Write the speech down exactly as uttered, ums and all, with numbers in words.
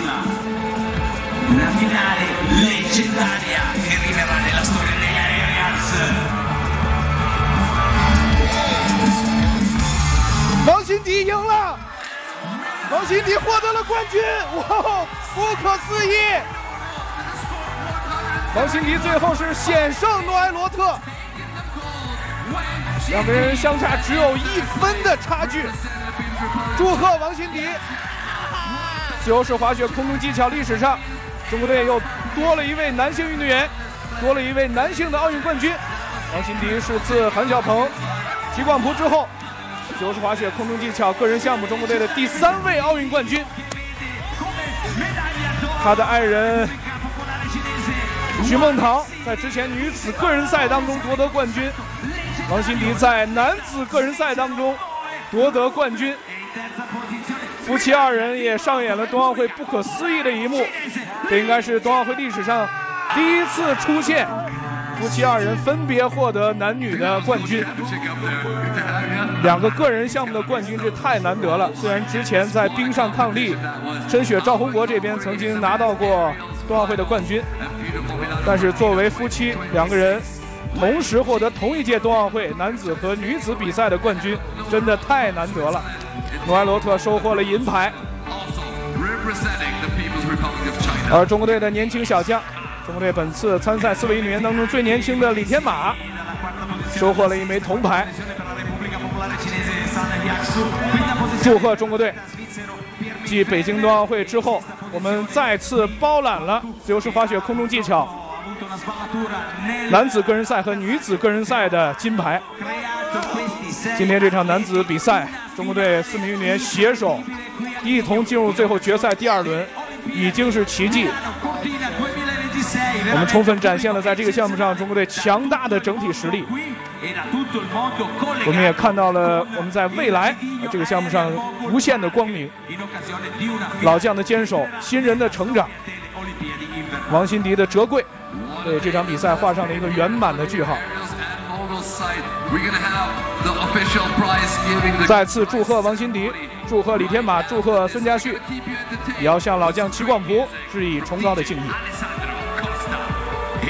Una finale leggendaria che rimarrà nella storia degli Aerials。 王心迪赢了，王心迪获得了冠军，哇，不可思议！王心迪最后是险胜诺埃罗特，两个人相差只有一分的差距。祝贺王心迪！自由式滑雪空中技巧历史上，中国队又多了一位男性运动员，多了一位男性的奥运冠军。王心迪是自韩晓鹏、齐广璞之后，自由式滑雪空中技巧个人项目中国队的第三位奥运冠军。他的爱人徐梦桃在之前女子个人赛当中夺得冠军，王心迪在男子个人赛当中夺得冠军。夫妻二人也上演了冬奥会不可思议的一幕，这应该是冬奥会历史上第一次出现夫妻二人分别获得男女的冠军，两个个人项目的冠军，这太难得了。虽然之前在冰上抗力，申雪赵宏博这边曾经拿到过冬奥会的冠军，但是作为夫妻两个人同时获得同一届冬奥会男子和女子比赛的冠军，真的太难得了。诺埃罗特收获了银牌，而中国队的年轻小将，中国队本次参赛四位运动员当中最年轻的李天马收获了一枚铜牌。祝贺中国队！继北京冬奥会之后，我们再次包揽了自由式滑雪空中技巧男子个人赛和女子个人赛的金牌。今天这场男子比赛，中国队四名运动员携手一同进入最后决赛第二轮，已经是奇迹。我们充分展现了在这个项目上中国队强大的整体实力。我们也看到了我们在未来这个项目上无限的光明，老将的坚守，新人的成长，王心迪的折桂，为这场比赛画上了一个圆满的句号。再次祝贺王心迪，祝贺李天马，祝贺孙家旭，也要向老将齐广璞致以崇高的敬意。